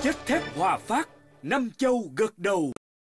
Chất thép Hòa Phát, Nam Châu gật đầu.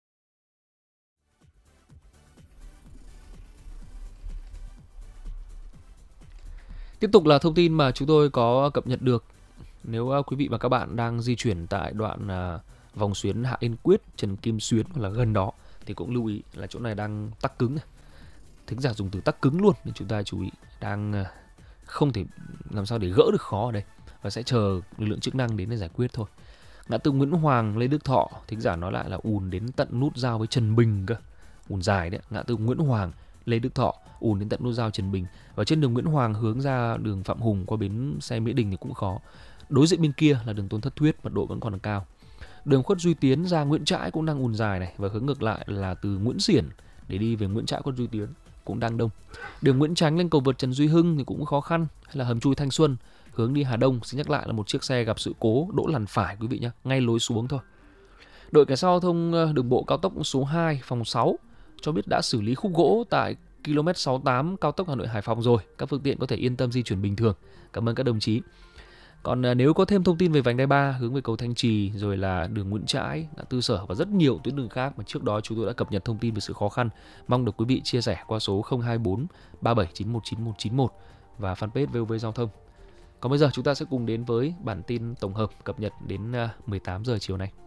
Tiếp tục là thông tin mà chúng tôi có cập nhật được. Nếu quý vị và các bạn đang di chuyển tại đoạn vòng xuyến Hạ Yên Quyết, Trần Kim Xuyến hoặc là gần đó thì cũng lưu ý là chỗ này đang tắc cứng. Thính giả dùng từ tắc cứng luôn nên chúng ta chú ý, đang không thể làm sao để gỡ được khó ở đây và sẽ chờ lực lượng chức năng đến để giải quyết thôi. Ngã tư Nguyễn Hoàng, Lê Đức Thọ, thính giả nói lại là ùn đến tận nút giao với Trần Bình cơ, ùn dài đấy. Ngã tư Nguyễn Hoàng, Lê Đức Thọ ùn đến tận nút giao Trần Bình, và trên đường Nguyễn Hoàng hướng ra đường Phạm Hùng qua bến xe Mỹ Đình thì cũng khó. Đối diện bên kia là đường Tôn Thất Thuyết, mật độ vẫn còn cao. Đường Khuất Duy Tiến ra Nguyễn Trãi cũng đang ùn dài này, và hướng ngược lại là từ Nguyễn Xiển để đi về Nguyễn Trãi, Khuất Duy Tiến cũng đang đông. Đường Nguyễn Chánh lên cầu vượt Trần Duy Hưng thì cũng khó khăn, hay là hầm chui Thanh Xuân hướng đi Hà Đông. Xin nhắc lại là một chiếc xe gặp sự cố đỗ làn phải quý vị nhé, ngay lối xuống thôi. Đội cảnh sát giao thông đường bộ cao tốc số 2 phòng 6 cho biết đã xử lý khúc gỗ tại km 68 cao tốc Hà Nội Hải Phòng rồi, các phương tiện có thể yên tâm di chuyển bình thường. Cảm ơn các đồng chí. Còn nếu có thêm thông tin về vành đai 3 hướng về cầu Thanh Trì, rồi là đường Nguyễn Trãi, ngã tư Sở và rất nhiều tuyến đường khác mà trước đó chúng tôi đã cập nhật thông tin về sự khó khăn, mong được quý vị chia sẻ qua số 024 3791 9191 và fanpage VOV Giao thông. Còn bây giờ chúng ta sẽ cùng đến với bản tin tổng hợp cập nhật đến 18 giờ chiều nay.